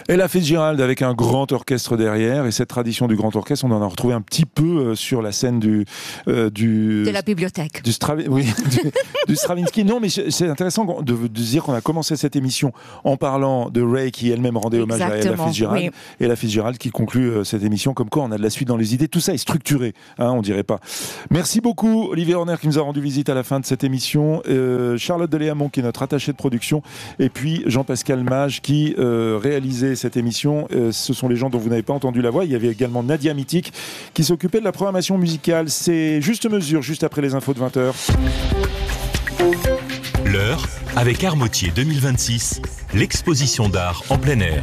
Ella Fitzgerald avec un grand orchestre derrière, et cette tradition du grand orchestre, on en a retrouvé un petit peu sur la scène de la bibliothèque. Du Stravinsky. Non, mais c'est intéressant de dire qu'on a commencé cette émission en parlant de Ray qui elle-même rendait hommage à Ella Fitzgerald. Oui. Et Ella Fitzgerald qui conclut cette émission comme quoi on a de la suite dans les idées. Tout ça est structuré, on dirait pas. Merci beaucoup Olivier Horner qui nous a rendu visite à la fin de cette émission. Charlotte Deléamont qui est notre attachée de production, et puis Jean-Pascal Mage qui réalisait cette émission. Ce sont les gens dont vous n'avez pas entendu la voix. Il y avait également Nadia Mitik qui s'occupait de la programmation musicale. C'est Juste Mesure, juste après les infos de 20h. L'heure avec Armotier 2026, l'exposition d'art en plein air.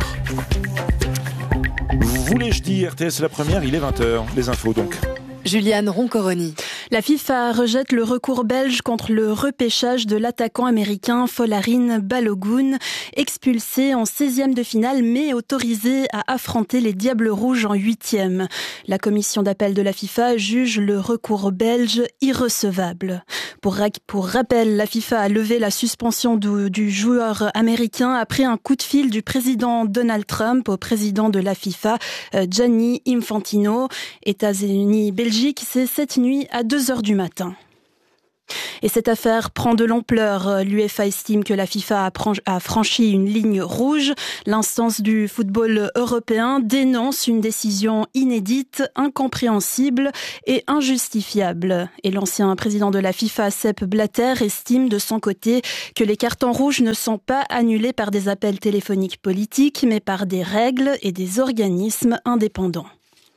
Voulais-je dire, RTS la première, il est 20h, les infos donc. Juliane Roncoroni. La FIFA rejette le recours belge contre le repêchage de l'attaquant américain Folarin Balogun, expulsé en 16e de finale mais autorisé à affronter les Diables Rouges en 8e. La commission d'appel de la FIFA juge le recours belge irrecevable. Pour rappel, la FIFA a levé la suspension du joueur américain après un coup de fil du président Donald Trump au président de la FIFA, Gianni Infantino. États-Unis-Belgique, c'est cette nuit à 2h du matin. Et cette affaire prend de l'ampleur. L'UEFA estime que la FIFA a franchi une ligne rouge. L'instance du football européen dénonce une décision inédite, incompréhensible et injustifiable. Et l'ancien président de la FIFA, Sepp Blatter, estime de son côté que les cartons rouges ne sont pas annulés par des appels téléphoniques politiques, mais par des règles et des organismes indépendants.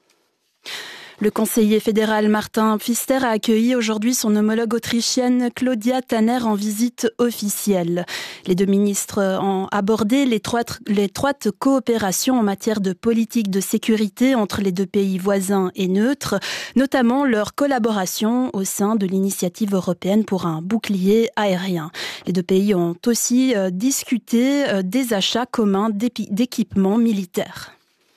Le conseiller fédéral Martin Pfister a accueilli aujourd'hui son homologue autrichienne Claudia Tanner en visite officielle. Les deux ministres ont abordé l'étroite coopération en matière de politique de sécurité entre les deux pays voisins et neutres, notamment leur collaboration au sein de l'initiative européenne pour un bouclier aérien. Les deux pays ont aussi discuté des achats communs d'équipements militaires.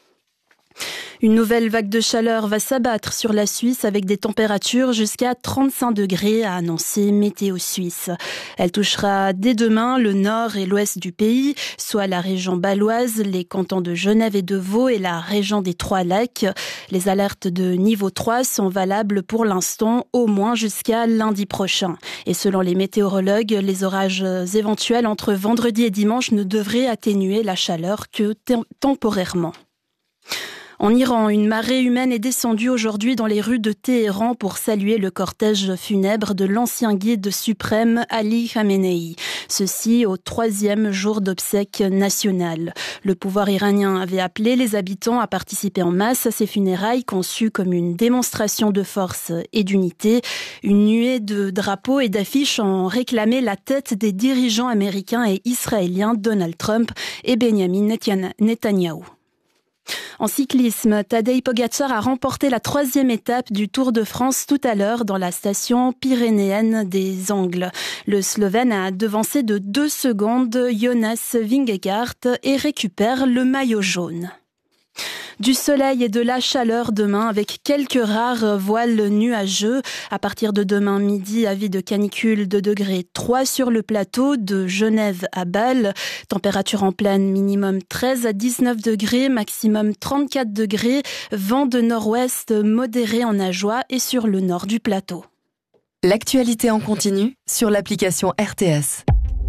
Une nouvelle vague de chaleur va s'abattre sur la Suisse avec des températures jusqu'à 35 degrés, a annoncé Météo Suisse. Elle touchera dès demain le nord et l'ouest du pays, soit la région bâloise, les cantons de Genève et de Vaud et la région des Trois-Lacs. Les alertes de niveau 3 sont valables pour l'instant au moins jusqu'à lundi prochain. Et selon les météorologues, les orages éventuels entre vendredi et dimanche ne devraient atténuer la chaleur que temporairement. En Iran, une marée humaine est descendue aujourd'hui dans les rues de Téhéran pour saluer le cortège funèbre de l'ancien guide suprême Ali Khamenei. Ceci au 3e jour d'obsèques nationales. Le pouvoir iranien avait appelé les habitants à participer en masse à ces funérailles conçues comme une démonstration de force et d'unité. Une nuée de drapeaux et d'affiches ont réclamé la tête des dirigeants américains et israéliens Donald Trump et Benjamin Netanyahou. En cyclisme, Tadej Pogačar a remporté la 3e étape du Tour de France tout à l'heure dans la station pyrénéenne des Angles. Le Slovène a devancé de 2 secondes Jonas Vingegaard et récupère le maillot jaune. Du soleil et de la chaleur demain avec quelques rares voiles nuageux. À partir de demain midi, avis de canicule de degré 3 sur le plateau de Genève à Bâle. Température en pleine minimum 13 à 19 degrés, maximum 34 degrés. Vent de nord-ouest modéré en Ajoie et sur le nord du plateau. L'actualité en continu sur l'application RTS.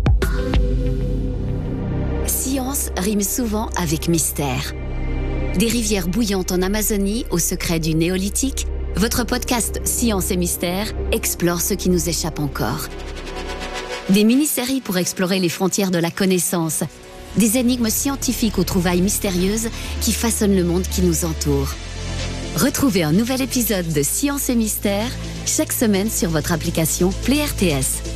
Science rime souvent avec mystère. Des rivières bouillantes en Amazonie au secret du néolithique, votre podcast Science et Mystère explore ce qui nous échappe encore. Des mini-séries pour explorer les frontières de la connaissance, des énigmes scientifiques aux trouvailles mystérieuses qui façonnent le monde qui nous entoure. Retrouvez un nouvel épisode de Science et Mystère chaque semaine sur votre application Play RTS.